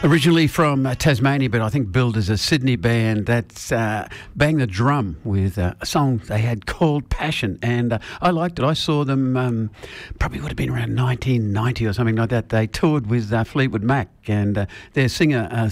Originally from Tasmania, but I think billed as a Sydney band. That's Bang the Drum with a song they had called Passion. And I liked it. I saw them probably would have been around 1990 or something like that. They toured with Fleetwood Mac and their lead singer,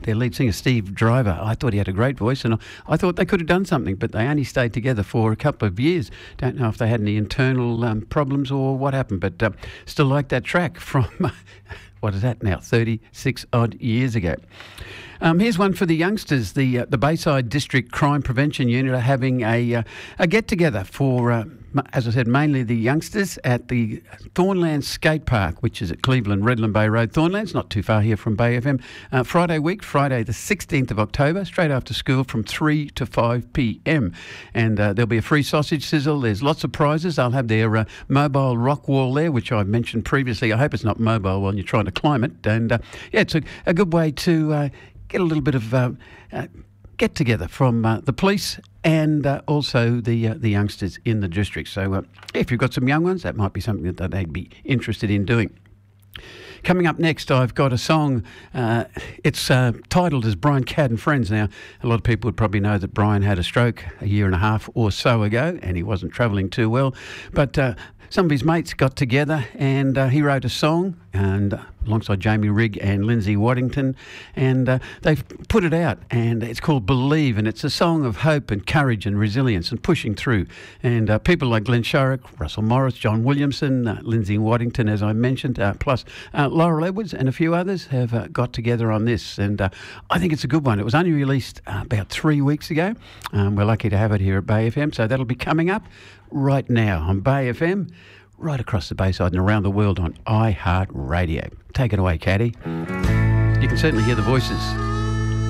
Steve Driver. I thought he had a great voice and I thought they could have done something, but they only stayed together for a couple of years. Don't know if they had any internal problems or what happened, but still like that track from... What is that now? 36 odd years ago. Here's one for the youngsters. The Bayside District Crime Prevention Unit are having a get-together for, as I said, mainly the youngsters at the Thornlands Skate Park, which is at Cleveland, Redland Bay Road, Thornlands, not too far here from Bay FM. Friday the 16th of October, straight after school from 3 to 5 p.m. And there'll be a free sausage sizzle. There's lots of prizes. They'll have their mobile rock wall there, which I mentioned previously. I hope it's not mobile while you're trying to climb it. And, it's a good way to... get a little bit of get-together from the police and also the youngsters in the district. So if you've got some young ones, that might be something that they'd be interested in doing. Coming up next, I've got a song. It's titled as Brian Cadd and Friends. Now, a lot of people would probably know that Brian had a stroke a year and a half or so ago, and he wasn't travelling too well. But some of his mates got together and he wrote a song and alongside Jamie Rigg and Lindsay Waddington, and they've put it out, and it's called Believe, and it's a song of hope and courage and resilience and pushing through. And people like Glenn Shorrock, Russell Morris, John Williamson, Lindsay Waddington, as I mentioned, plus Laurel Edwards and a few others have got together on this, and I think it's a good one. It was only released about 3 weeks ago. We're lucky to have it here at Bay FM, so that'll be coming up right now on Bay FM, right across the Bayside and around the world on iHeartRadio. Take it away, Caddy. You can certainly hear the voices.